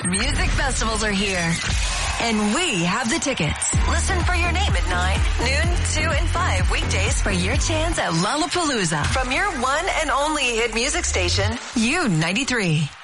music festivals are here. And we have the tickets. Listen for your name at 9, noon, 2, and 5 weekdays for your chance at Lollapalooza from your one and only hit music station, U93.